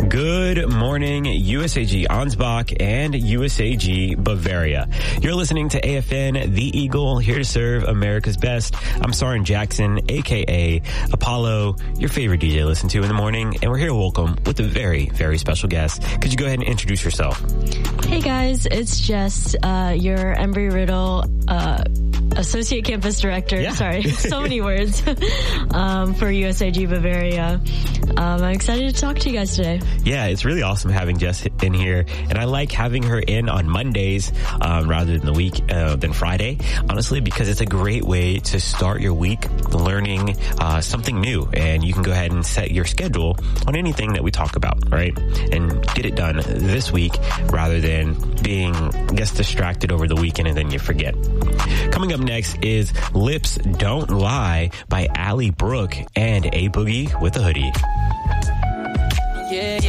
Good morning, USAG Ansbach and USAG Bavaria. You're listening to AFN, The Eagle, here to serve America's best. I'm Soren Jackson, a.k.a. Apollo, your favorite DJ to listen to in the morning, and we're here to welcome with a very, very special guest. Could you go ahead and introduce yourself? Hey guys, it's Jess, your Embry-Riddle Associate Campus Director. Yeah. Sorry, so many words for USAG Bavaria. I'm excited to talk to you guys today. Yeah, it's really awesome having Jess in here, and I like having her in on Mondays rather than than Friday, honestly, because it's a great way to start your week learning something new, and you can go ahead and set your schedule on anything that we talk about, right? And get it done this week rather than being, I guess, distracted over the weekend and then you forget. Coming up next is Lips Don't Lie by Allie Brooke and A Boogie with a Hoodie. Yeah.